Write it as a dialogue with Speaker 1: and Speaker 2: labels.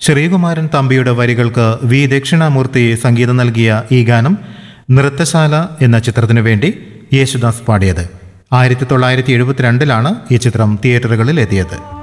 Speaker 1: ശ്രീകുമാരൻ തമ്പിയുടെ വരികൾക്ക് വി ദക്ഷിണാമൂർത്തി സംഗീതം നൽകിയ ഈ ഗാനം നൃത്തശാല എന്ന ചിത്രത്തിനു വേണ്ടി യേശുദാസ് പാടിയത്. 1972 ഈ ചിത്രം തിയേറ്ററുകളിൽ എത്തിയത്.